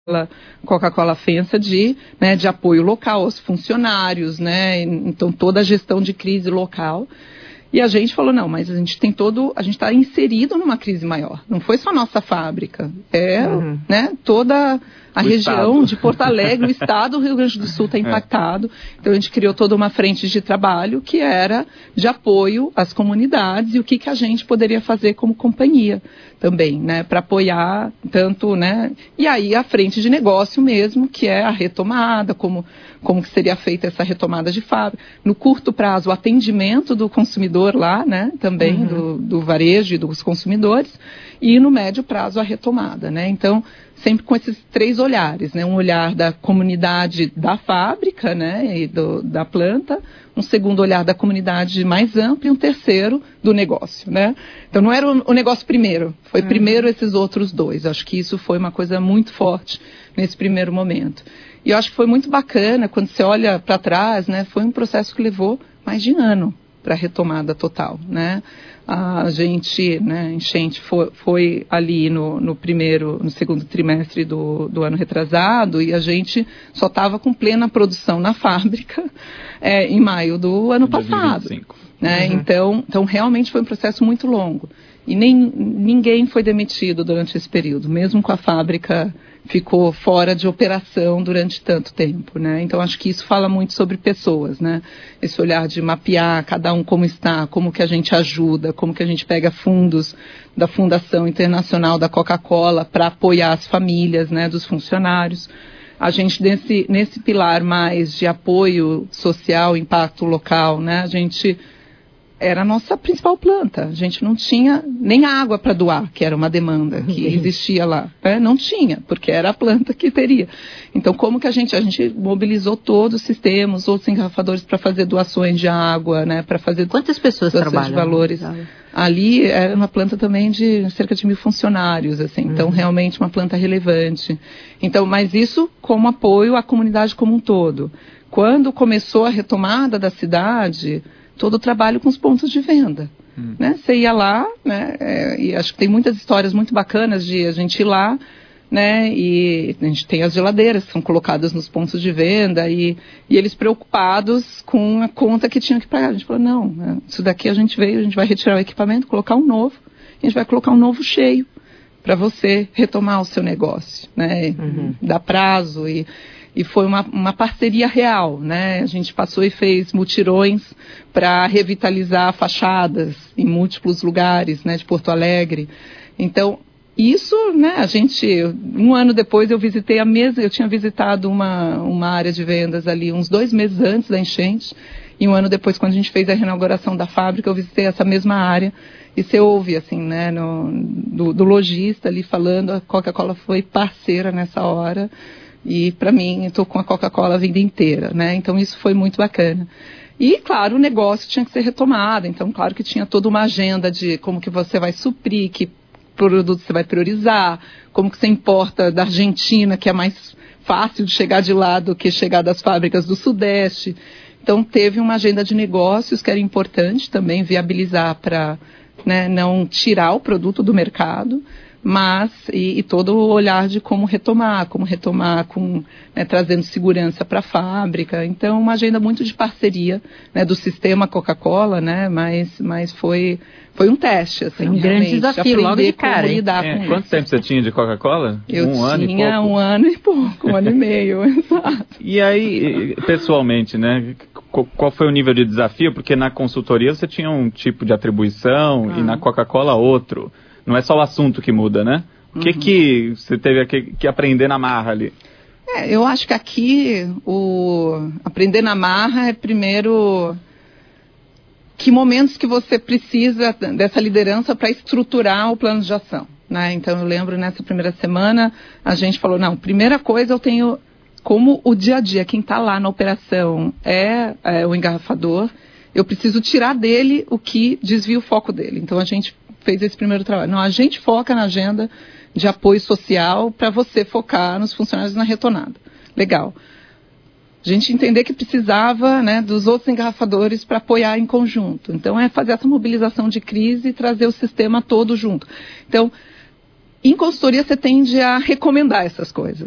Coca-Cola FEMSA de apoio local aos funcionários, né? Então toda a gestão de crise local. E a gente falou, não, mas a gente está inserido numa crise maior. Não foi só a nossa fábrica, toda a região de Porto Alegre, o estado do Rio Grande do Sul está impactado. Então a gente criou toda uma frente de trabalho que era de apoio às comunidades e o que a gente poderia fazer como companhia também, né, para apoiar tanto, né, e aí a frente de negócio mesmo, que é a retomada, como que seria feita essa retomada de fábrica. No curto prazo, o atendimento do consumidor lá, né, também do varejo e dos consumidores, e no médio prazo a retomada, né, então sempre com esses três olhares, né, um olhar da comunidade da fábrica, né, e da planta, um segundo olhar da comunidade mais ampla e um terceiro do negócio, né. Então não era o negócio primeiro, foi primeiro esses outros dois. Acho que isso foi uma coisa muito forte nesse primeiro momento. E eu acho que foi muito bacana, quando você olha para trás, né, foi um processo que levou mais de ano para a retomada total, né. A gente, né, enchente foi ali no segundo trimestre do ano retrasado, e a gente só estava com plena produção na fábrica em maio do ano passado. 2025. Né? Então realmente foi um processo muito longo. E ninguém foi demitido durante esse período, mesmo com a fábrica ficou fora de operação durante tanto tempo, né? Então acho que isso fala muito sobre pessoas, né? Esse olhar de mapear cada um como está, como que a gente ajuda, como que a gente pega fundos da Fundação Internacional da Coca-Cola para apoiar as famílias, né, dos funcionários. A gente nesse pilar mais de apoio social, impacto local, né? A gente era a nossa principal planta. A gente não tinha nem água para doar, que era uma demanda que existia lá. Né? Não tinha, porque era a planta que teria. Então, como que a gente mobilizou todos os sistemas, outros engarrafadores para fazer doações de água, né? Para fazer quantas pessoas trabalham de valores. Ali era uma planta também de cerca de 1.000 funcionários, assim. Então, realmente uma planta relevante. Então, mas isso como apoio à comunidade como um todo. Quando começou a retomada da cidade, todo o trabalho com os pontos de venda. Né? Você ia lá, né? E acho que tem muitas histórias muito bacanas de a gente ir lá, né? E a gente tem as geladeiras que são colocadas nos pontos de venda e eles preocupados com a conta que tinham que pagar. A gente falou, não, isso daqui a gente vai retirar o equipamento, colocar um novo, a gente vai colocar um novo cheio para você retomar o seu negócio, né? Dar prazo e foi uma parceria real, né? A gente passou e fez mutirões para revitalizar fachadas em múltiplos lugares, né, de Porto Alegre. Então, isso, né, um ano depois eu tinha visitado uma área de vendas ali uns 2 meses antes da enchente, e um ano depois, quando a gente fez a reinauguração da fábrica, eu visitei essa mesma área, e você ouve, assim, né, do lojista ali falando, a Coca-Cola foi parceira nessa hora. E, para mim, eu estou com a Coca-Cola a vida inteira, né? Então, isso foi muito bacana. E, claro, o negócio tinha que ser retomado. Então, claro que tinha toda uma agenda de como que você vai suprir, que produto você vai priorizar, como que você importa da Argentina, que é mais fácil de chegar de lá do que chegar das fábricas do Sudeste. Então, teve uma agenda de negócios que era importante também viabilizar para, né, não tirar o produto do mercado, mas e todo o olhar de como retomar com, né, trazendo segurança para a fábrica. Então, uma agenda muito de parceria, né, do sistema Coca-Cola, né, mas foi um teste, assim, um grande desafio logo de cara. Quanto tempo você tinha de Coca-Cola? Eu tinha um ano e pouco, 1 ano e meio, exato. E aí, pessoalmente, né, qual foi o nível de desafio? Porque na consultoria você tinha um tipo de atribuição e na Coca-Cola outro. Não é só o assunto que muda, né? O que você teve que aprender na marra ali? Eu acho que aqui aprender na marra é primeiro que momentos que você precisa dessa liderança para estruturar o plano de ação, né? Então eu lembro nessa primeira semana a gente falou, não, primeira coisa eu tenho como o dia a dia, quem está lá na operação é o engarrafador, eu preciso tirar dele o que desvia o foco dele. Então a gente fez esse primeiro trabalho. Não, a gente foca na agenda de apoio social para você focar nos funcionários na retomada. Legal. A gente entender que precisava, né, dos outros engarrafadores para apoiar em conjunto. Então, é fazer essa mobilização de crise e trazer o sistema todo junto. Então, em consultoria, você tende a recomendar essas coisas.